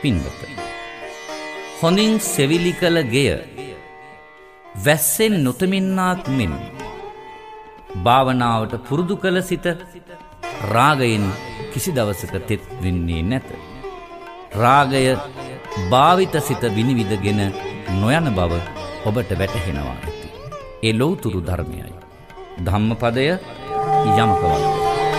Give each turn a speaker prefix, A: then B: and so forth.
A: පින්වත, හොඳින් සෙවිලි කළ ගෙය වැස්සෙන් නොතමින්නාක් මෙන් භාවනාවට පුරුදු කළ සිත රාගයෙන් කිසි දවසක තෙත් වෙන්නේ නැත. රාගය භාවිත සිත විනිවිදගෙන නොයන බව ඔබට වැටහෙනවා ඇති. ඒ ලෞතුරු ධර්මයයි. ධම්මපදය යමක වත්තේ.